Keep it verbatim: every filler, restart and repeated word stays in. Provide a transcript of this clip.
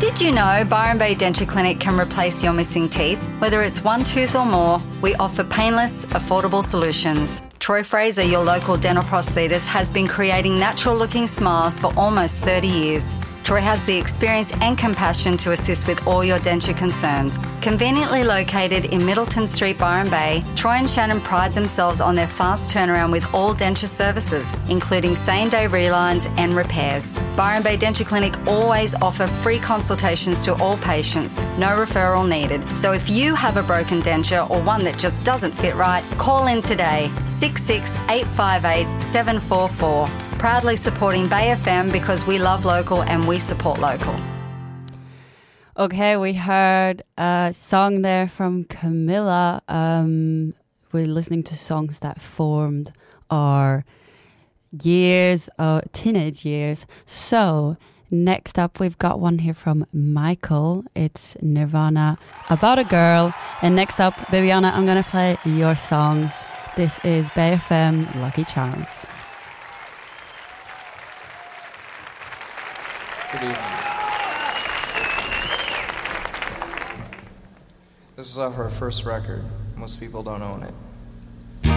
Did you know Byron Bay Denture Clinic can replace your missing teeth? Whether it's one tooth or more, we offer painless, affordable solutions. Troy Fraser, your local dental prosthetist, has been creating natural-looking smiles for almost thirty years. Troy has the experience and compassion to assist with all your denture concerns. Conveniently located in Middleton Street, Byron Bay, Troy and Shannon pride themselves on their fast turnaround with all denture services, including same-day relines and repairs. Byron Bay Denture Clinic always offer free consultations to all patients, no referral needed. So if you have a broken denture or one that just doesn't fit right, call in today, six six eight five eight seven four four. Proudly supporting Bay F M because we love local and we support local. Okay, we heard a song there from Camilla. Um, we're listening to songs that formed our years, uh, teenage years. So next up, we've got one here from Michael. It's Nirvana, About a Girl. And next up, Bibiana, I'm going to play your songs. This is Bay F M Lucky Charms. Good evening. This is off our first record. Most people don't own it.